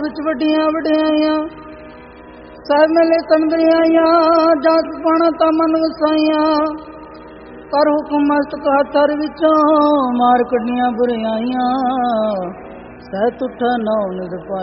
ਵਿੱਚ ਵੱਡੀਆਂ ਵਡਿਆਈਆਂ, ਸਭ ਮਿਲੇ ਤੰਦਰੀਆਈਆਂ, ਜਾਤ ਪਾਣਾ ਤਾਂ ਮਨ ਵਸਾਈਆਂ। ਕਰ ਹੁਕਮ ਮਸਤਕ ਹੱਥਰ ਵਿੱਚੋਂ, ਮਾਰ ਕੱਢੀਆਂ ਬੁਰਿਆਈਆਂ, ਸਹਿ ਤੁਠਾ ਨਾਉ ਨਿਦ ਪਾਈਆਂ।